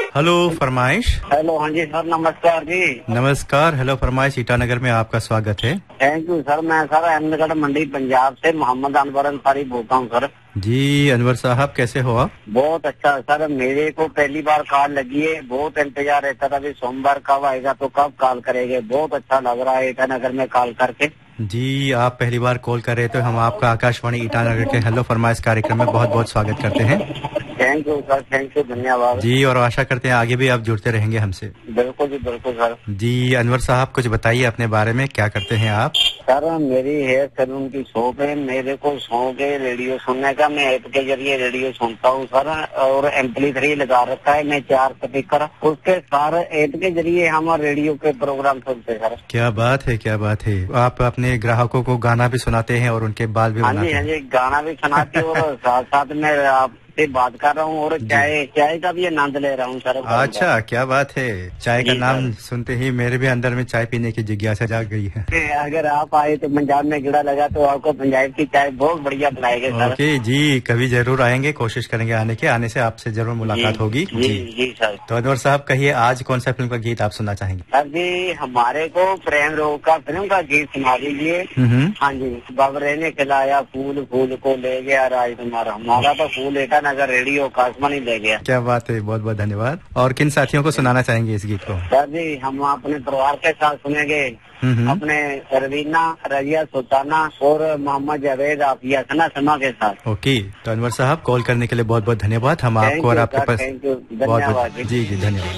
Hello फरमाइश। Hello, हाँ जी sir, नमस्कार जी। नमस्कार, हेलो फरमाइश, ईटानगर में आपका स्वागत है। Thank you sir. मैं सर अहमदगढ़ मंडी पंजाब से मोहम्मद अनवर अंसारी बोलता हूँ सर। जी अनवर साहब, कैसे हो आप? बहुत अच्छा सर, मेरे को पहली बार कॉल लगी है। बहुत इंतजार रहता था भी सोमवार कब आएगा तो कब कॉल करेंगे। बहुत अच्छा लग रहा है ईटानगर में कॉल करके। जी आप पहली बार कॉल कर रहे तो हम आपका आकाशवाणी ईटानगर के हेलो फरमाइश कार्यक्रम में बहुत बहुत स्वागत करते हैं। Thank you sir, thank you, धन्यवाद जी। और आशा करते हैं आगे भी आप जुड़ते रहेंगे हमसे। बिल्कुल जी, बिल्कुल सर। जी अनवर साहब, कुछ बताइए अपने बारे में, क्या करते हैं आप? सर मेरी हेयर सैलून की शॉप है। मेरे को शौक है रेडियो सुनने का। मैं ऐप के जरिए रेडियो सुनता हूँ सर, और MP3 लगा रखा है मैं 4 स्पीकर। उसके सारे ऐप के जरिए हम रेडियो के प्रोग्राम सुनते हैं सर। क्या बात है, क्या बात है। आप अपने ग्राहकों को गाना भी सुनाते हैं और उनके बाल भी बनाते हैं? हाँ जी, गाना भी सुनाते और साथ साथ में आपसे बात कर रहा हूँ और चाय का भी आनंद ले रहा हूँ सर। अच्छा, क्या बात है। चाय का नाम सुनते ही मेरे भी अंदर में चाय पीने की जिज्ञासा जाग गई है। अगर आप आए तो पंजाब में गिड़ा लगा तो आपको पंजाब की चाय बहुत बढ़िया पिलाएंगे सर। ओके जी, कभी जरूर आएंगे, कोशिश करेंगे आने की। आने से आपसे जरूर मुलाकात होगी। जी सर। तो अनवर साहब कहिए, आज कौन सा फिल्म का गीत आप सुनना चाहेंगे? सर जी, हमारे को प्रेम रोग का फिल्म का गीत सुना दीजिए। हाँ जी। बाबरे ने खिलाया फूल, फूल को ले गया राजकुमार। हमारा तो फूल ईटानगर रेडियो कासमानी ले गया। क्या बात है, बहुत बहुत धन्यवाद। और किन साथियों को सुनाना चाहेंगे इस गीत को? सर जी, हम अपने परिवार के साथ सुनेंगे। अपने रवीना, रजिया, सुल्ताना और मोहम्मद जावेद आफिया सना समा के साथ। ओके, तो अनवर साहब कॉल करने के लिए बहुत बहुत धन्यवाद। हम आपको और आपके पास बहुत बहुत जी धन्यवाद।